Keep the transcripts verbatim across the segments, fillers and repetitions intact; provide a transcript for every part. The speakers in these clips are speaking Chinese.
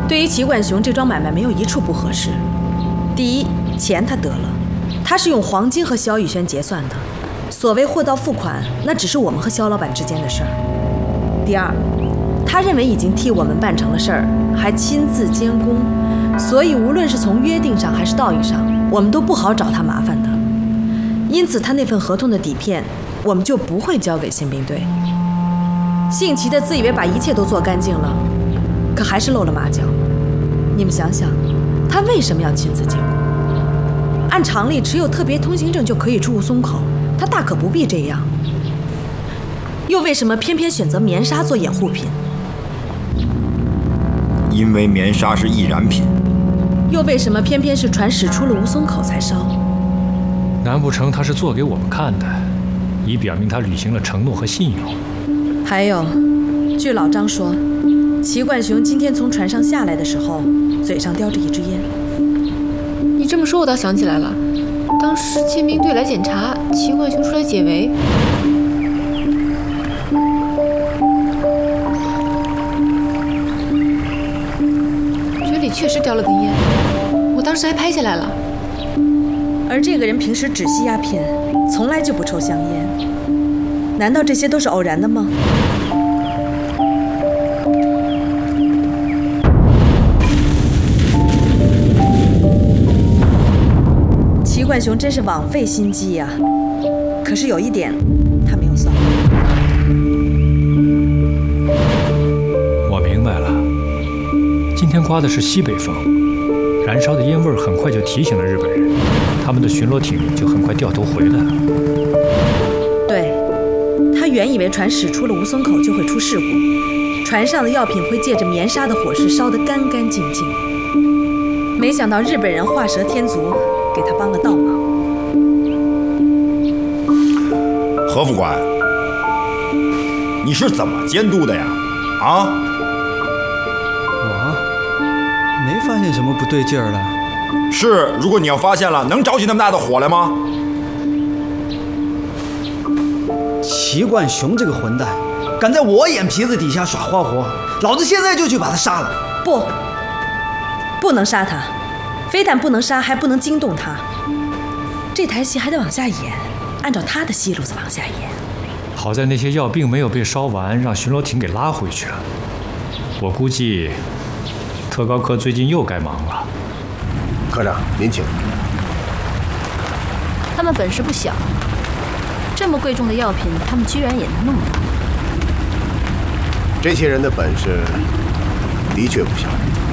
对于齐冠雄这桩买卖，没有一处不合适。第一，钱他得了，他是用黄金和萧雨轩结算的，所谓货到付款，那只是我们和萧老板之间的事儿。第二，他认为已经替我们办成了事儿，还亲自监工，所以无论是从约定上还是道义上，我们都不好找他麻烦的。因此，他那份合同的底片，我们就不会交给宪兵队。姓齐的自以为把一切都做干净了，可还是露了马脚。你们想想，他为什么要亲自监工？按常理，持有特别通行证就可以出入松口，他大可不必这样。又为什么偏偏选择棉纱做掩护品？ 因为棉纱是易燃品。 又为什么偏偏是船驶出了吴淞口才烧？ 难不成他是做给我们看的，以表明他履行了承诺和信用？ 还有，据老张说，齐冠雄今天从船上下来的时候，嘴上叼着一支烟。 你这么说，我倒想起来了，当时宪兵队来检查，齐冠雄出来解围。嘴里确实叼了根烟，我当时还拍下来了。 而这个人平时只吸鸦片，从来就不抽香烟，难道这些都是偶然的吗？齐冠雄真是枉费心机呀！可是有一点，他没有算。 我明白了，今天刮的是西北风，燃烧的烟味很快就提醒了日本人，他们的巡逻艇就很快掉头回来了。 对，他原以为船驶出了吴淞口就会出事故，船上的药品会借着棉纱的火势烧得干干净净，没想到日本人画蛇添足，给他帮了倒忙。 何副官，你是怎么监督的呀？啊？ 我没发现什么不对劲儿了。 是，如果你要发现了，能着起那么大的火来吗？ 齐冠雄这个混蛋，敢在我眼皮子底下耍花活，老子现在就去把他杀了。 不，不能杀他，非但不能杀，还不能惊动他。这台戏还得往下演，按照他的戏路子往下演。 好在那些药并没有被烧完，让巡逻艇给拉回去了。我估计特高科最近又该忙了。 科长，您请。 他们本事不小，这么贵重的药品，他们居然也能弄到。 这些人的本事的确不小。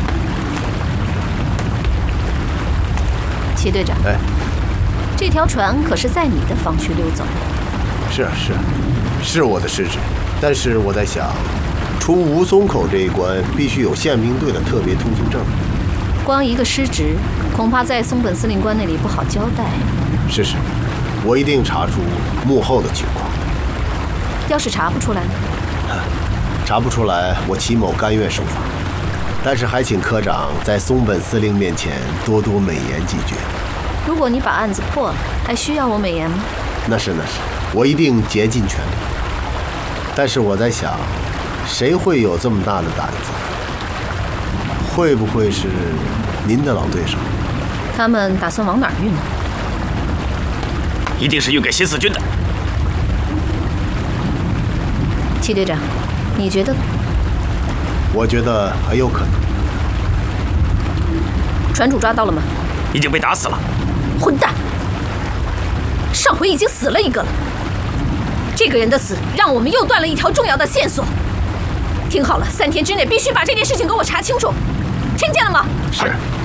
齐队长， 哎， 这条船可是在你的防区溜走的。 是啊，是啊，是我的失职。但是我在想，出吴淞口这一关必须有宪兵队的特别通行证。 光一个失职，恐怕在松本司令官那里不好交代。 是是，我一定查出幕后的情况。 要是查不出来呢？ 查不出来，我齐某甘愿受罚。但是还请科长在松本司令面前多多美言几句。 如果你把案子破了，还需要我美言吗？ 那是那是，我一定竭尽全力。但是我在想，谁会有这么大的胆子？会不会是您的老对手？ 他们打算往哪儿运呢？ 一定是运给新四军的。 齐队长，你觉得呢？ 我觉得很有可能。 船主抓到了吗？ 已经被打死了。 混蛋！上回已经死了一个了，这个人的死让我们又断了一条重要的线索。听好了，三天之内必须把这件事情给我查清楚，听见了吗？ 是。